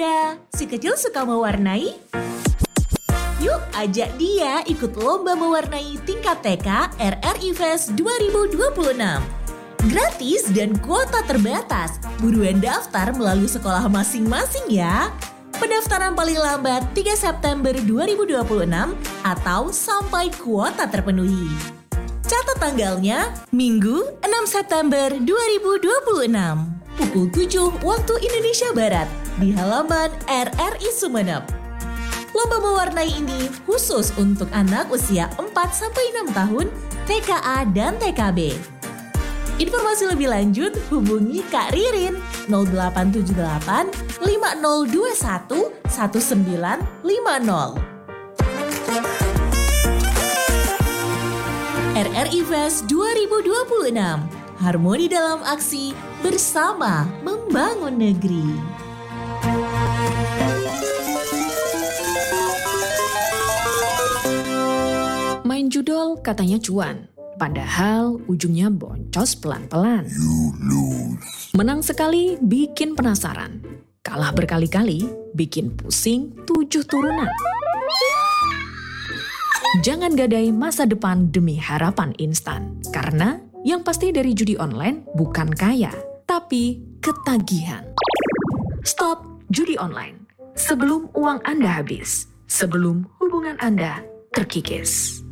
Bunda, si kecil suka mewarnai? Yuk ajak dia ikut lomba mewarnai tingkat TK RRI Fest 2026. Gratis dan kuota terbatas. Buruan daftar melalui sekolah masing-masing ya. Pendaftaran paling lambat 3 September 2026 atau sampai kuota terpenuhi. Catat tanggalnya, Minggu 6 September 2026. Pukul 7 waktu Indonesia Barat di halaman RRI Sumeneb. Lomba mewarnai ini khusus untuk anak usia 4-6 tahun, TKA dan TKB. Informasi lebih lanjut hubungi Kak Ririn 0878 5021 1950. RRI Fest 2026, harmoni dalam aksi, bersama membangun negeri. Main judol katanya cuan, padahal ujungnya boncos pelan-pelan. Menang sekali bikin penasaran, kalah berkali-kali bikin pusing 7 turunan. Jangan gadai masa depan demi harapan instan, karena yang pasti dari judi online bukan kaya, tapi ketagihan. Stop judi online sebelum uang Anda habis, sebelum hubungan Anda terkikis.